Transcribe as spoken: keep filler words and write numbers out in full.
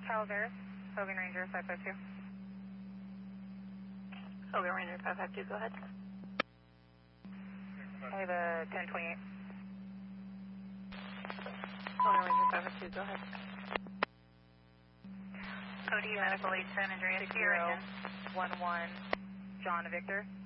Calaveras, Hogan Ranger five five two. Hogan Ranger five five two, go ahead. I have a ten twenty-eight. Hogan Ranger five five two, go ahead. O D Medical eight San Andreas, here again. one one, John Victor.